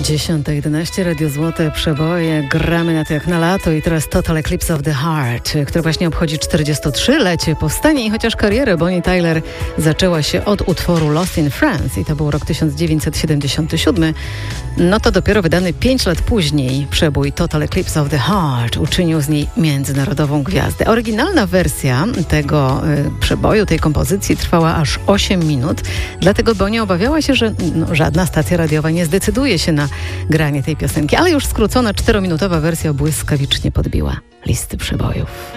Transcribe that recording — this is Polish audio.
10:11 Radio Złote Przeboje. Gramy na to jak na lato i teraz Total Eclipse of the Heart, które właśnie obchodzi 43-lecie powstania i chociaż karierę Bonnie Tyler zaczęła się od utworu Lost in France i to był rok 1977, no to dopiero wydany 5 lat później przebój Total Eclipse of the Heart uczynił z niej międzynarodową gwiazdę. Oryginalna wersja tego przeboju, tej kompozycji trwała aż 8 minut, dlatego Bonnie obawiała się, że żadna stacja radiowa nie zdecyduje się na granie tej piosenki, ale już skrócona 4-minutowa wersja błyskawicznie podbiła listy przebojów.